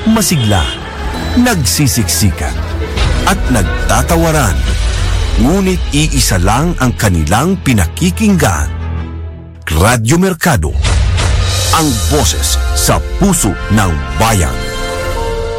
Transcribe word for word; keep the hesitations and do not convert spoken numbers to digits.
masigla, nagsisiksikan, at nagtatawaran. Ngunit iisa lang ang kanilang pinakikinggan. Radyo Mercado, ang boses sa puso ng bayan.